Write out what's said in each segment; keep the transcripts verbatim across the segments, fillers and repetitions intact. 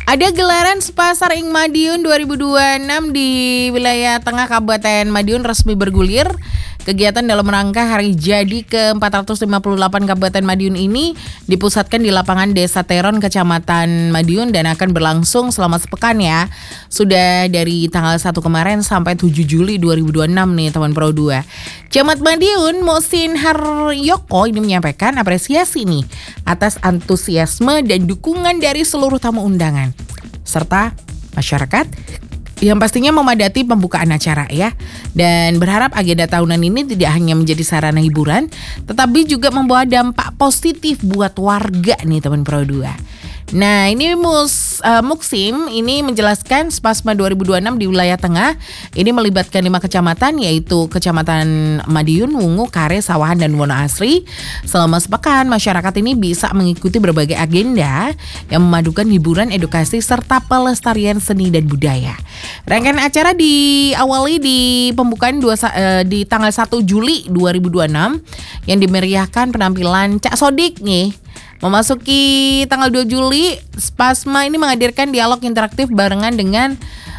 Ada gelaran Spasar Ing Madiun dua ribu dua puluh enam di wilayah tengah Kabupaten Madiun resmi bergulir. Kegiatan dalam rangka Hari Jadi ke empat ratus lima puluh delapan Kabupaten Madiun ini dipusatkan di lapangan Desa Teron, Kecamatan Madiun dan akan berlangsung selama sepekan ya. Sudah dari tanggal satu kemarin sampai tujuh Juli dua ribu dua puluh enam nih teman Pro dua. Camat Madiun Mohsin Haryoko ini menyampaikan apresiasi nih atas antusiasme dan dukungan dari seluruh tamu undangan serta masyarakat yang pastinya memadati pembukaan acara ya. Dan berharap agenda tahunan ini tidak hanya menjadi sarana hiburan, tetapi juga membawa dampak positif buat warga nih teman Pro dua. Nah ini Mus, uh, Muksim ini menjelaskan Spasma dua ribu dua puluh enam di wilayah tengah ini melibatkan lima kecamatan yaitu Kecamatan Madiun, Wungu, Kare, Sawahan, dan Wonoasri. Selama sepekan masyarakat ini bisa mengikuti berbagai agenda yang memadukan hiburan, edukasi, serta pelestarian seni dan budaya. Rangkaian acara diawali di pembukaan dua, uh, di tanggal satu Juli dua ribu dua puluh enam yang dimeriahkan penampilan Cak Sodik nih. Memasuki tanggal dua Juli, Spasma ini menghadirkan dialog interaktif barengan dengan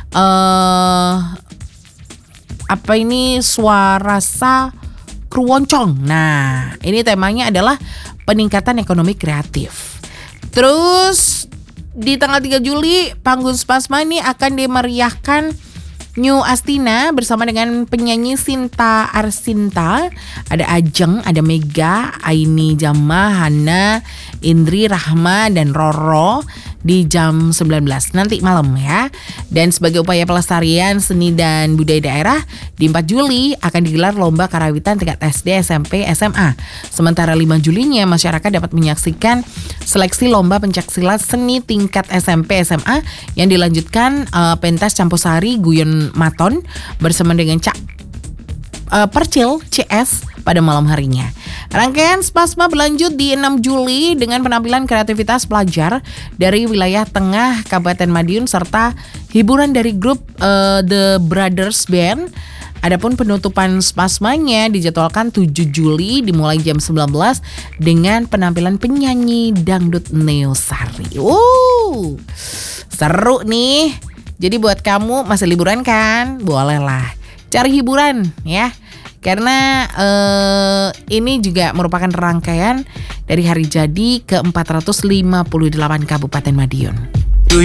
uh, apa ini Suarasa Kruwoncong. Nah, ini temanya adalah peningkatan ekonomi kreatif. Terus di tanggal tiga Juli, panggung Spasma ini akan dimeriahkan New Astina bersama dengan penyanyi Sinta Arsinta, ada Ajeng, ada Mega, Aini Jama, Hana, Indri, Rahma, dan Roro di jam sembilan belas nanti malam ya. Dan sebagai upaya pelestarian seni dan budaya daerah, di empat Juli akan digelar lomba karawitan tingkat S D, S M P, S M A. Sementara lima Julinya masyarakat dapat menyaksikan seleksi lomba pencaksilat seni tingkat S M P, S M A yang dilanjutkan uh, pentas Campursari Guyon Maton bersama dengan Cak uh, Percil C S pada malam harinya. Rangkaian Spasma berlanjut di enam Juli dengan penampilan kreativitas pelajar dari wilayah tengah Kabupaten Madiun serta hiburan dari grup uh, The Brothers Band. Adapun penutupan Spasmanya dijadwalkan tujuh Juli dimulai jam sembilan belas dengan penampilan penyanyi dangdut Neosari. Uh, seru nih. Jadi buat kamu masih liburan kan? Bolehlah cari hiburan ya. Karena eh, ini juga merupakan rangkaian dari Hari Jadi ke empat ratus lima puluh delapan Kabupaten Madiun.